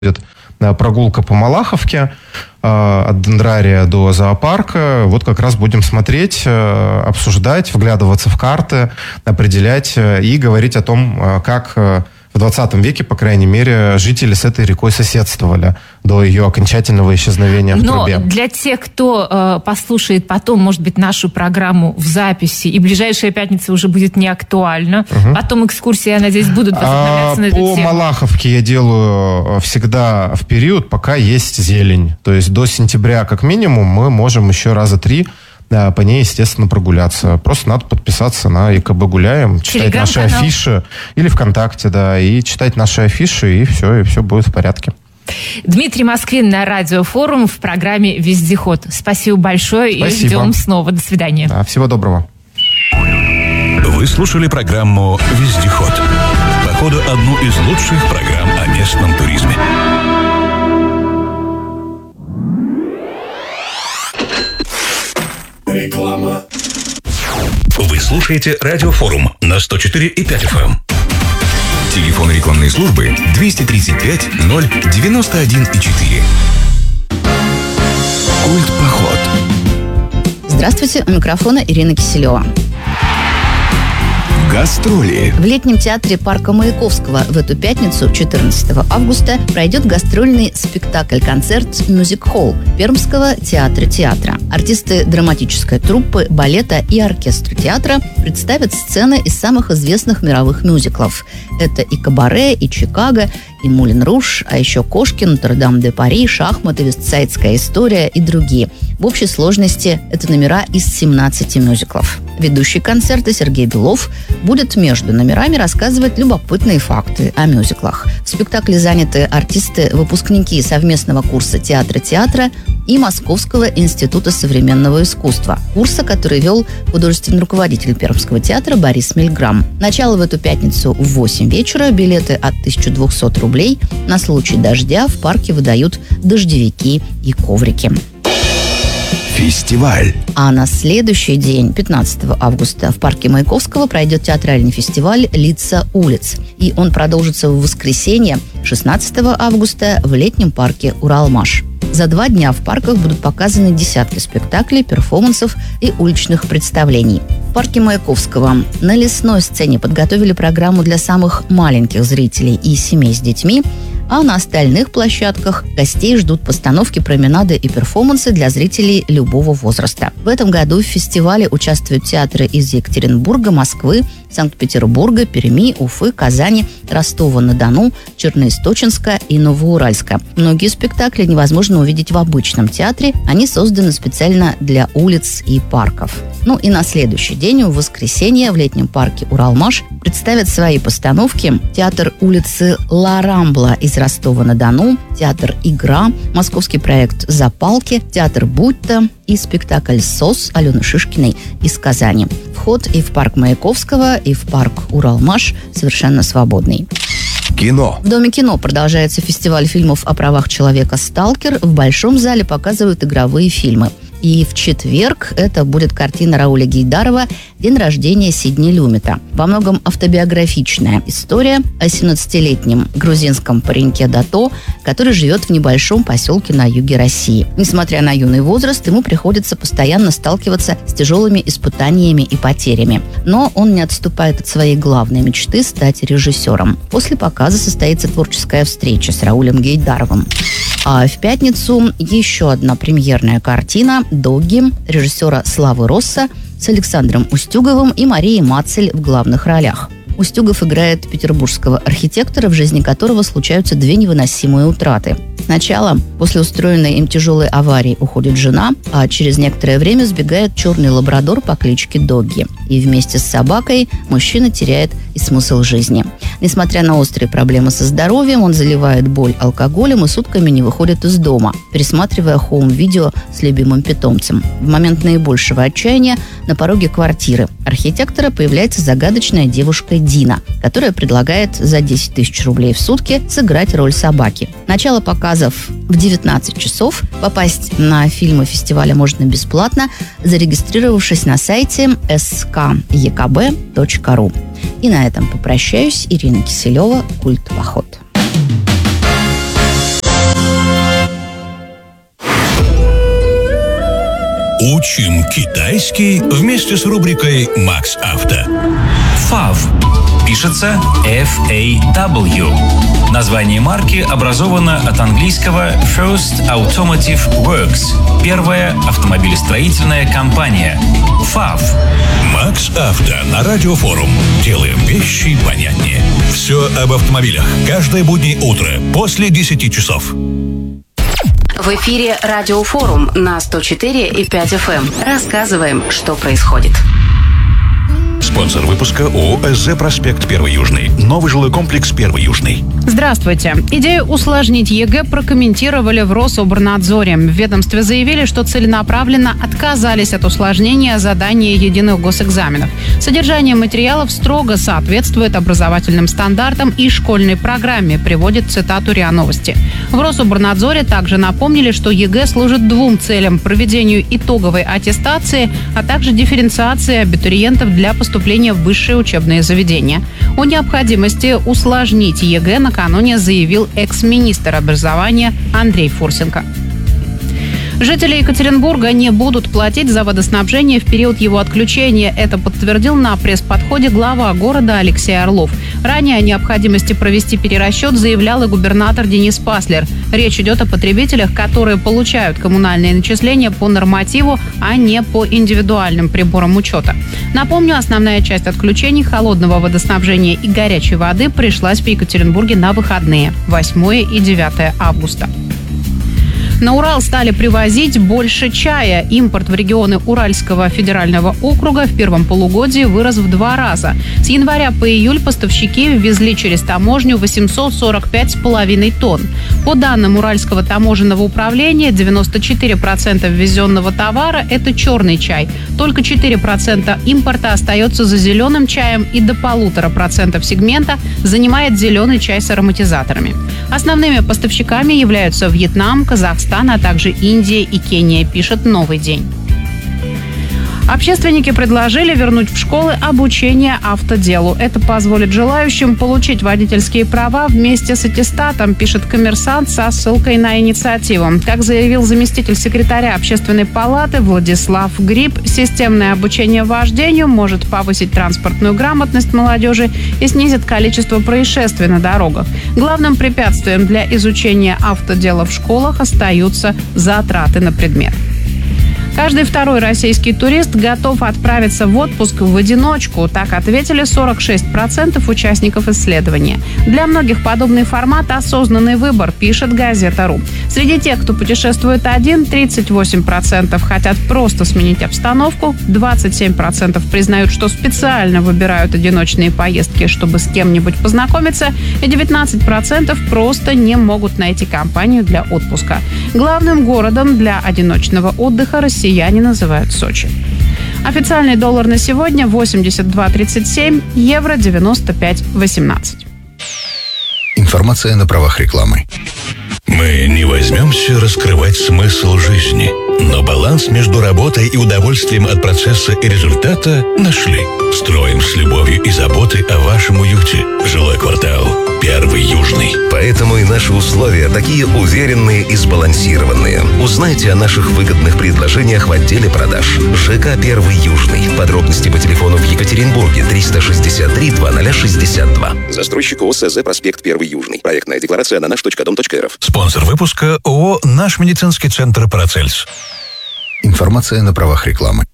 прогулка по Малаховке от Дендрария до зоопарка. Вот как раз будем смотреть, обсуждать, вглядываться в карты, определять и говорить о том, как в 20 веке, по крайней мере, жители с этой рекой соседствовали до ее окончательного исчезновения в трубе. Но для тех, кто послушает потом, может быть, нашу программу в записи, и ближайшая пятница уже будет не актуальна, потом экскурсии, я надеюсь, будут возобновляться на эту тему. По Малаховке я делаю всегда в период, пока есть зелень. То есть до сентября, как минимум, мы можем еще раза 3 по ней, естественно, прогуляться. Просто надо подписаться на ИКБ Гуляем, читать наши афиши или ВКонтакте, да, и читать наши афиши, и все будет в порядке. Дмитрий Москвин на Радиофорум в программе «Вездеход». Спасибо большое. Спасибо. И ждем снова. До свидания. Да, всего доброго. Вы слушали программу «Вездеход». Походу, одну из лучших программ о местном туризме. Реклама. Вы слушаете Радиофорум на 104,5 FM. Телефон рекламной службы 235 091 4. Культпоход. Здравствуйте, у микрофона Ирина Киселева. Гастроли. В летнем театре парка Маяковского в эту пятницу, 14 августа, пройдет гастрольный спектакль-концерт «Мюзик Холл» Пермского театра. Артисты драматической труппы, балета и оркестра театра представят сцены из самых известных мировых мюзиклов. Это и «Кабаре», и «Чикаго», и «Мулен Руж», а еще «Кошки», «Нотр-Дам-де-Пари», «Шахматы», «Вестсайдская история» и другие. В общей сложности это номера из 17 мюзиклов. Ведущий концерта Сергей Белов будет между номерами рассказывать любопытные факты о мюзиклах. В спектакле заняты артисты-выпускники совместного курса театра и Московского института современного искусства. Курса, который вел художественный руководитель Пермского театра Борис Мильграм. Начало в эту пятницу в 8 вечера. Билеты от 1200 рублей. На случай дождя в парке выдают дождевики и коврики. Фестиваль. А на следующий день, 15 августа, в парке Маяковского пройдет театральный фестиваль «Лица улиц». И он продолжится в воскресенье, 16 августа, в летнем парке «Уралмаш». За 2 дня в парках будут показаны десятки спектаклей, перформансов и уличных представлений. В парке Маяковского на лесной сцене подготовили программу для самых маленьких зрителей и семей с детьми, а на остальных площадках гостей ждут постановки, променады и перформансы для зрителей любого возраста. В этом году в фестивале участвуют театры из Екатеринбурга, Москвы, Санкт-Петербурга, Перми, Уфы, Казани, Ростова-на-Дону, Черноисточинска и Новоуральска. Многие спектакли невозможно увидеть в обычном театре, они созданы специально для улиц и парков. Ну и на следующий день, в воскресенье, в летнем парке «Уралмаш» представят свои постановки театр улицы Ла Рамбла из Ростова-на-Дону, театр «Игра», московский проект «Запалки», театр «Будь-то» и спектакль «СОС» Алены Шишкиной из Казани. Вход и в парк Маяковского, и в парк «Уралмаш» совершенно свободный. Кино. В Доме кино продолжается фестиваль фильмов о правах человека «Сталкер». В Большом зале показывают игровые фильмы. И в четверг это будет картина Рауля Гейдарова «День рождения Сидни Люмета». Во многом автобиографичная история о 17-летнем грузинском пареньке Дато, который живет в небольшом поселке на юге России. Несмотря на юный возраст, ему приходится постоянно сталкиваться с тяжелыми испытаниями и потерями. Но он не отступает от своей главной мечты – стать режиссером. После показа состоится творческая встреча с Раулем Гейдаровым. А в пятницу еще одна премьерная картина «Догги» режиссера Славы Росса с Александром Устюговым и Марией Мацель в главных ролях. Устюгов играет петербургского архитектора, в жизни которого случаются 2 невыносимые утраты. Сначала, после устроенной им тяжелой аварии, уходит жена, а через некоторое время сбегает черный лабрадор по кличке Догги. И вместе с собакой мужчина теряет и смысл жизни. Несмотря на острые проблемы со здоровьем, он заливает боль алкоголем и сутками не выходит из дома, пересматривая хоум-видео с любимым питомцем. В момент наибольшего отчаяния на пороге квартиры архитектора появляется загадочная девушка Дина, которая предлагает за 10 тысяч рублей в сутки сыграть роль собаки. Начало показов в 19 часов. Попасть на фильмы фестиваля можно бесплатно, зарегистрировавшись на сайте skekb.ru. И на этом попрощаюсь. Ирина Киселева, Культпоход. Учим китайский вместе с рубрикой «Макс Авто». FAW. Пишется F-A-W. Название марки образовано от английского First Automotive Works. Первая автомобилестроительная компания. FAW. «Макс Авто» на Радиофорум. Делаем вещи понятнее. Все об автомобилях. Каждое буднее утро после 10 часов. В эфире Радиофорум на 104,5 FM. Рассказываем, что происходит. Спонсор выпуска ООО «СЗ Проспект 1 Южный». Новый жилой комплекс 1 Южный. Здравствуйте. Идею усложнить ЕГЭ прокомментировали в Рособорнадзоре. В ведомстве заявили, что целенаправленно отказались от усложнения задания единых госэкзаменов. Содержание материалов строго соответствует образовательным стандартам и школьной программе, приводит цитату РИА Новости. В Рособорнадзоре также напомнили, что ЕГЭ служит двум целям: проведению итоговой аттестации, а также дифференциации абитуриентов для поступления в высшие учебные заведения. О необходимости усложнить ЕГЭ накануне заявил экс-министр образования Андрей Фурсенко. Жители Екатеринбурга не будут платить за водоснабжение в период его отключения. Это подтвердил на пресс-подходе глава города Алексей Орлов. Ранее о необходимости провести перерасчет заявлял и губернатор Денис Паслер. Речь идет о потребителях, которые получают коммунальные начисления по нормативу, а не по индивидуальным приборам учета. Напомню, основная часть отключений холодного водоснабжения и горячей воды пришлась в Екатеринбурге на выходные – 8 и 9 августа. На Урал стали привозить больше чая. Импорт в регионы Уральского федерального округа в первом полугодии вырос в 2 раза. С января по июль поставщики ввезли через таможню 845,5 тонн. По данным Уральского таможенного управления, 94% ввезенного товара – это черный чай. Только 4% импорта остается за зеленым чаем, и до 1,5% сегмента занимает зеленый чай с ароматизаторами. Основными поставщиками являются Вьетнам, Казахстан, а также Индия и Кения, пишет «Новый день». Общественники предложили вернуть в школы обучение автоделу. Это позволит желающим получить водительские права вместе с аттестатом, пишет «Коммерсант» со ссылкой на инициативу. Как заявил заместитель секретаря Общественной палаты Владислав Гриб, системное обучение вождению может повысить транспортную грамотность молодежи и снизит количество происшествий на дорогах. Главным препятствием для изучения автодела в школах остаются затраты на предмет. Каждый второй российский турист готов отправиться в отпуск в одиночку. Так ответили 46% участников исследования. Для многих подобный формат – осознанный выбор, пишет газета.ру. Среди тех, кто путешествует один, 38% хотят просто сменить обстановку, 27% признают, что специально выбирают одиночные поездки, чтобы с кем-нибудь познакомиться, и 19% просто не могут найти компанию для отпуска. Главным городом для одиночного отдыха россияне называют Сочи. Официальный доллар на сегодня 82.37, евро 95.18. Информация на правах рекламы. Мы не возьмемся раскрывать смысл жизни, но баланс между работой и удовольствием от процесса и результата нашли. Строим с любовью и заботой о вашем уюте. Жилой квартал 1 Южный. Поэтому и наши условия такие уверенные и сбалансированные. Узнайте о наших выгодных предложениях в отделе продаж. ЖК 1 Южный. Подробности по телефону в Екатеринбурге 363 2062. Застройщик ООО «СЗ Проспект 1 Южный». Проектная декларация на наш.дом.рф. Спонсор выпуска ООО «Наш медицинский центр Парацельс». Информация на правах рекламы.